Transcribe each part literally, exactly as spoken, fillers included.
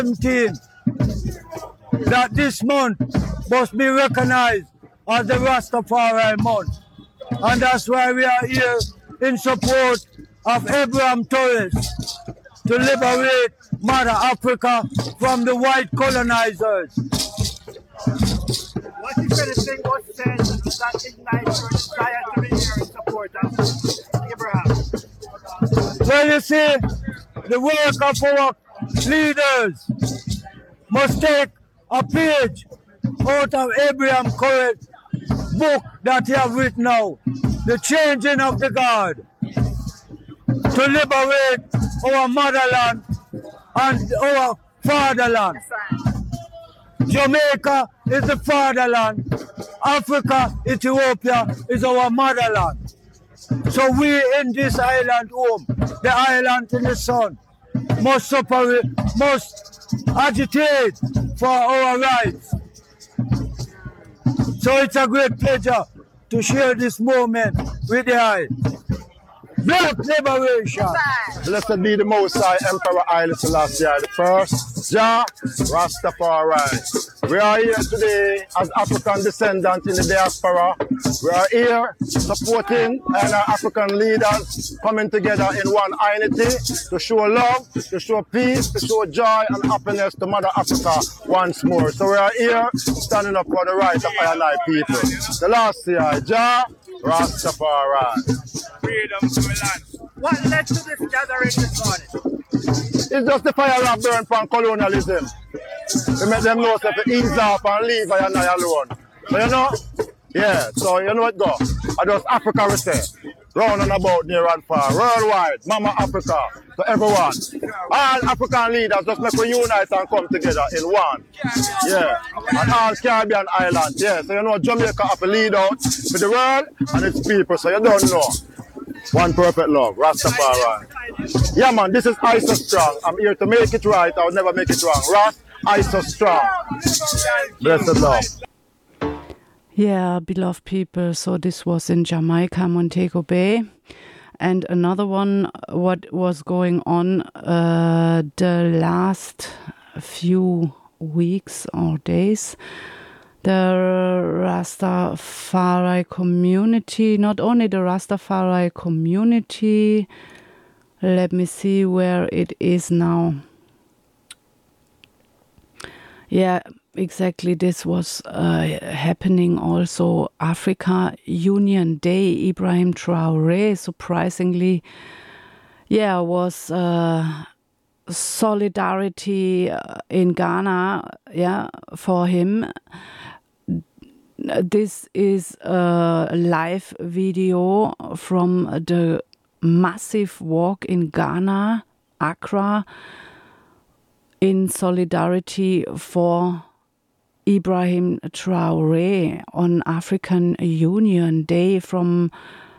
seventeenth that this month must be recognized as the Rastafari month. And that's why we are here in support of Abraham Torres to liberate Mother Africa from the white colonizers. What if anything was said that ignites your desire to be here in support of Abraham? Well, you see, the work of our leaders must take a page out of Abraham Corrett's book that he have written now, The Changing of the Guard, to liberate our motherland and our fatherland. Jamaica is the fatherland. Africa, Ethiopia is our motherland. So we in this island home, the island in the sun, must separate, must agitate for our rights. So it's a great pleasure to share this moment with the eye. Black liberation. Blessed be the Most High Emperor Haile Selassie the First, Jah Rastafari. We are here today as African descendants in the diaspora. We are here supporting and our African leaders coming together in one unity to show love, to show peace, to show joy and happiness to Mother Africa once more. So we are here standing up for the rights of our and people. The last year, Jah Rastafari. Freedom to the land. What led to this gathering this morning? It's just the fire that burn from colonialism. We make them know that they ease off and leave I and I alone. So you know, yeah, so you know what go. I just Africa we say. Round and about near and far, worldwide, Mama Africa, to everyone. All African leaders just make we unite and come together in one. Yeah, and all Caribbean islands, yeah. So you know Jamaica have to lead out for the world and its people, so you don't know. One perfect love, Rastafari. Yeah man, this is I So Strong. I'm here to make it right, I'll never make it wrong. Rast, I So Strong. Blessed love. Yeah, beloved people, so this was in Jamaica, Montego Bay. And another one, what was going on uh, the last few weeks or days, the Rastafari community, not only the Rastafari community, let me see where it is now. Yeah, exactly, this was uh, happening also. Africa Union Day, Ibrahim Traoré, surprisingly, yeah, was uh, solidarity in Ghana, yeah, for him. This is a live video from the massive walk in Ghana, Accra, in solidarity for Ibrahim Traoré on African Union Day from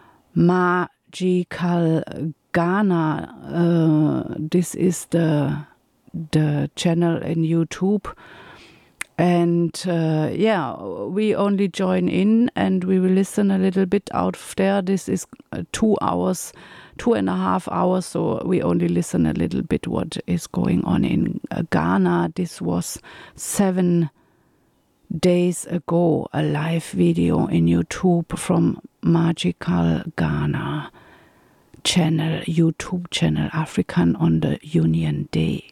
Magical Ghana. Uh, this is the the channel in YouTube. And uh, yeah, we only join in and we will listen a little bit out of there. This is uh, two hours, two and a half hours, so we only listen a little bit what is going on in uh, Ghana. This was seven days ago, a live video in YouTube from Magical Ghana channel, YouTube channel, African on the Union Day.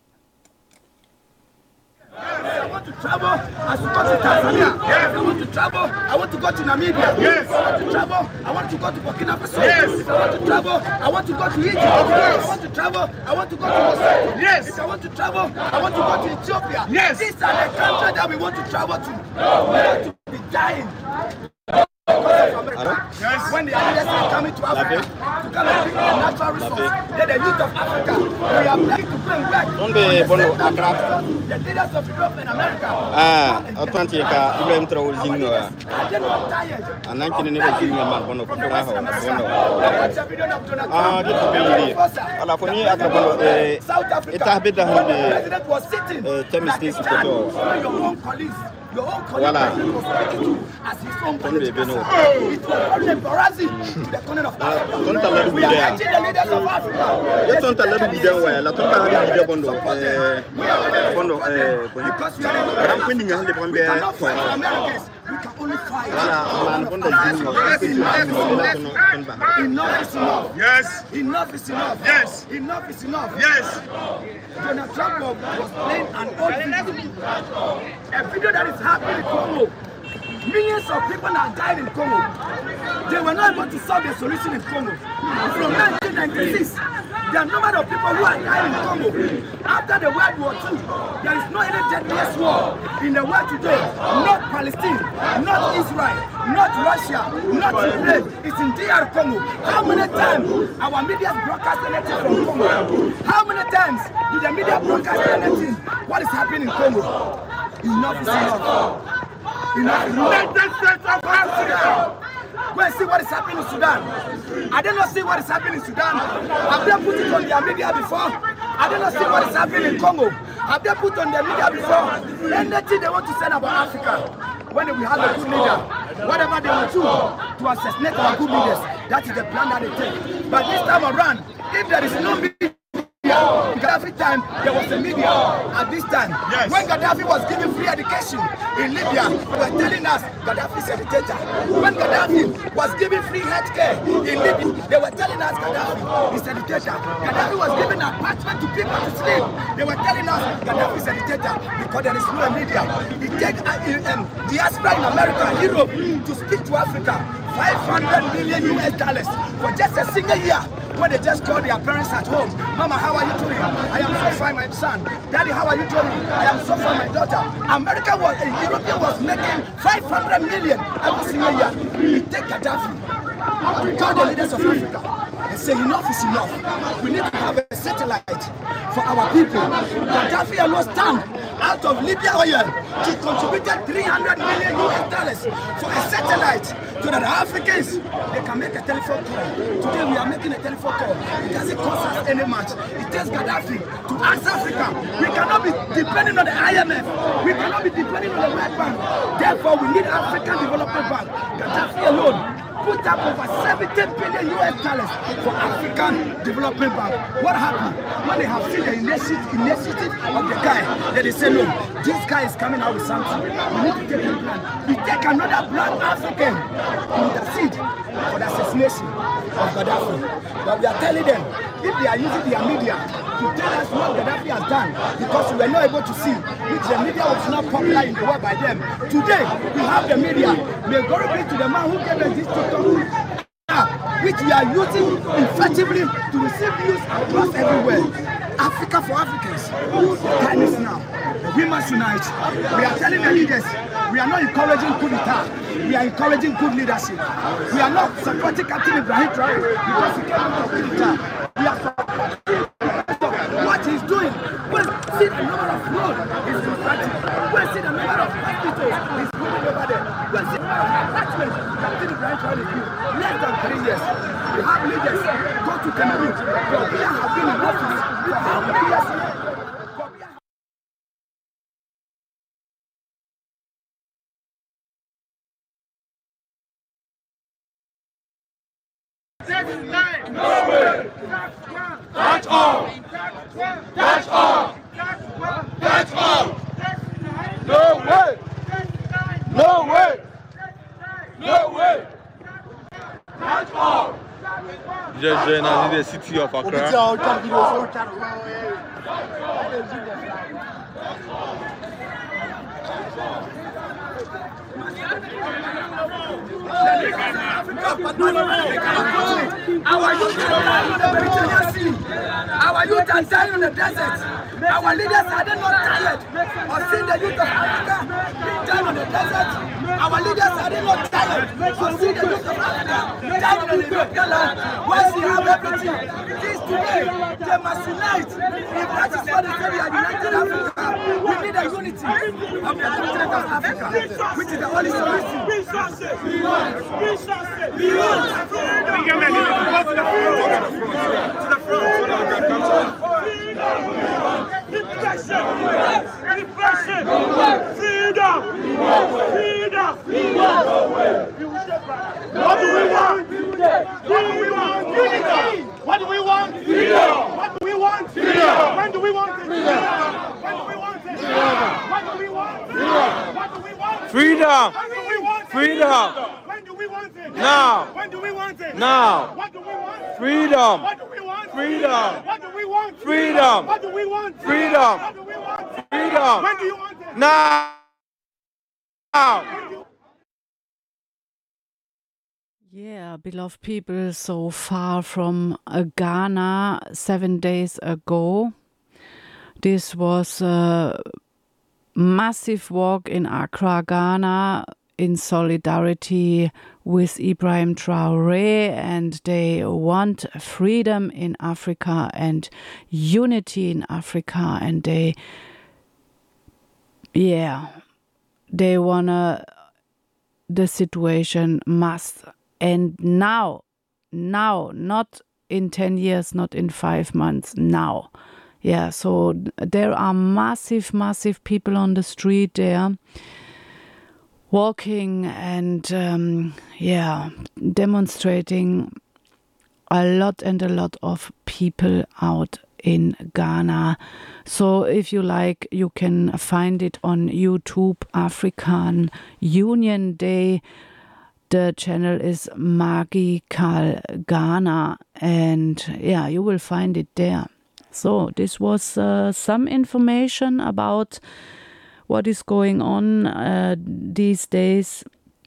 I want to travel, I want to go to Tanzania. Yes. I want to travel, I want to go to Namibia. Yes. If I want to travel, I want to go to Burkina Faso. Yes. If I want to travel, I want to go to Egypt. Yes. If I want to travel, I want to go to Morocco. Yes. If I want to travel, I want to go to Ethiopia. Yes. These are the countries that we want to travel to. We want to be dying. Yes. When the Americans are coming to Africa to come and pick the natural resource, they're the youth of Africa. We are planning to bring back the leaders of Europe and America. Ah, Atlantic, Ibrahim Traoré Junior. And nineteen never seen a man one of the Ah, this is really. Alaponi Akrabano, it has been the president was sitting. Chemistry to your own colleagues. Your own colleague voilà. Was speaking to as his own political side. It was only embarrassing to the continent of Africa. We are actually the leaders of Africa. Yes, don't let me down well. I don't have any bondo. Bondo. because we are in we cannot fight for Americans. We can only fight. Enough is enough. Yes. Enough is enough. Yes. Enough is enough. Yes. Donald Trump was playing an old video. A video that is happening in Congo. Millions of people are dying in Congo. They were not able to solve the solution in Congo. From nineteen ninety-six, the number of people who are dying in Congo. After the World War Two, there is no any deadliest war in the world today. Not Palestine, not Israel, not Russia, not Ukraine. It's in D R Congo. How many times our media broadcast anything from Congo? How many times do the media broadcast anything? What is happening in Congo? Enough is enough. Enough is enough. Go and see what is happening in Sudan. I did not see what is happening in Sudan. Have they put it on their media before? I did not see what is happening in Congo. Have they put on their media before? Anything they want to say about Africa, when we have a good leader, whatever they will do to assassinate our good leaders, that is the plan that they take. But this time around, if there is no media, Gaddafi time, there was a media at this time. Yes. When Gaddafi was giving free education in Libya, they were telling us Gaddafi is a dictator. When Gaddafi was giving free healthcare in Libya, they were telling us Gaddafi is a dictator. Gaddafi was giving apartment to people to sleep. They were telling us Gaddafi is a dictator because there is no media. It takes uh, um, diaspora in America and Europe to speak to Africa. five hundred million U S dollars for just a single year. When they just call their parents at home, Mama, how are you doing? I am so fine, my son. Daddy, how are you doing? I am so fine, my daughter. America was, uh, Europe was making five hundred million every single year. We take Gaddafi to call the leaders of Africa and say enough is enough. We need to have a satellite for our people. Gaddafi alone stand out of Libya oil to contribute three hundred million U S dollars for a satellite so that Africans, they can make a telephone call. Today we are making a telephone call. It doesn't cost us any much. It takes Gaddafi to ask Africa. We cannot be depending on the I M F. We cannot be depending on the World Bank. Therefore, we need African Development Bank. Gaddafi alone put up over seventy billion U S dollars for African Development Bank. What happened? When they have seen the initiative, initiative of the guy, then they say, no, this guy is coming out with something. We need to take a plan. We take another black African to intercede for the assassination of Gaddafi. But we are telling them, if they are using their media to tell us what Gaddafi has done, because we were not able to see, which the media was not popular in the world by them. Today, we have the media. May glory be to the man who gave us this TikTok app, which we are using effectively to receive news across everywhere. Africa for Africans. The time is now. We must unite. We are telling the leaders, we are not encouraging coup d'etat. We are encouraging good leadership. We are not supporting Captain Ibrahim Traoré because he came out of coup d'etat. We are supporting what he's doing. We see the number of roads is constructing. We see the number of hospitals is moving over there. We see the number of attachments Captain Ibrahim Traoré is doing. Less than three years. We have leaders go to Cameroon. We have been in office for how many years? No way! That's all! That's all! That's all! No way! No way! No way! That's all! Just join us in the city of Accra. Our youth are dying on the Mediterranean Sea. Our youth are dying on the desert. Our leaders are they not tired of seeing the youth of Africa being dying on the desert. Our leaders are they not tired of seeing the youth of Africa dying on the European land. Once we have everything, this today, they must unite. If that is what they say, we are united Africa. We need a unity of the continent of Africa, which is the only solution. Resources! We want! Resources! We want! We get ready to go to the front! To the front! Repression! Repression! Freedom! Freedom! What do we want? What do we want? Unity! What do we want? Freedom! What do we want? Freedom! When do we want it? Freedom! When do we want it? Freedom. When do we want it? Freedom. When do we want it? Now. When do we want it? Now. What do we want? Freedom. What do we want? Freedom. What do we want? Freedom. What do we want? Freedom. What do we want? Freedom. When do you want it? Now. Now. Yeah, beloved people, so far from uh, Ghana seven days ago. This was a massive walk in Accra, Ghana, in solidarity with Ibrahim Traoré, and they want freedom in Africa and unity in Africa, and they, yeah, they wanna, the situation must end now, now, not in ten years, not in five months, now. Yeah, so there are massive, massive people on the street there walking and, um, yeah, demonstrating. A lot and a lot of people out in Ghana. So if you like, you can find it on YouTube, African Union Day. The channel is Magical Ghana, and yeah, you will find it there. So this was uh, some information about what is going on uh, these days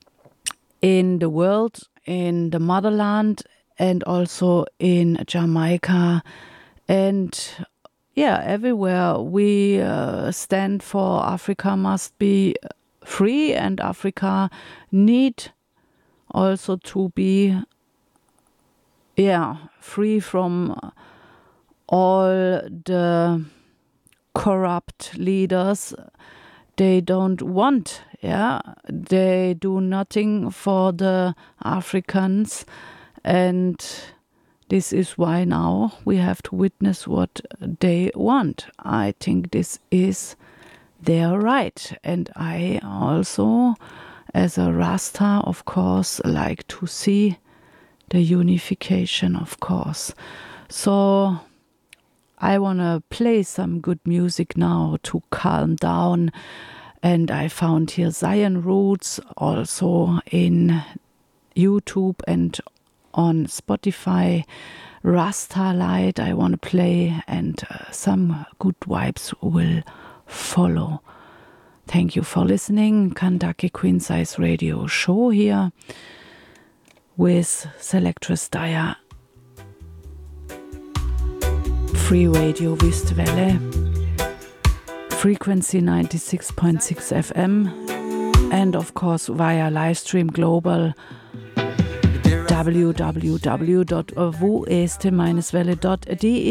in the world, in the motherland, and also in Jamaica. And yeah, everywhere we uh, stand for Africa must be free, and Africa need also to be, yeah, free from all the corrupt leaders. They don't want, yeah, they do nothing for the Africans, and this is why now we have to witness what they want. I think this is their right, and I also, as a Rasta, of course, like to see the unification, of course. So I want to play some good music now to calm down. And I found here Zion Roots also in YouTube and on Spotify. Rasta Light I want to play, and uh, some good vibes will follow. Thank you for listening. Kandake Queen Size Radio Show here with Selectress Daya. Free Radio Wüstewelle, frequency ninety-six point six F M, and of course via livestream global w w w dot wueste welle dot d e.